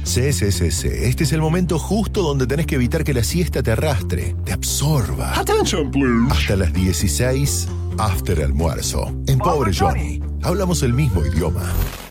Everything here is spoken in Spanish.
Sí. Este es el momento justo donde tenés que evitar que la siesta te arrastre, te absorba. Attention, Blue. Hasta las 16, after almuerzo. En Pobre Johnny, hablamos el mismo idioma.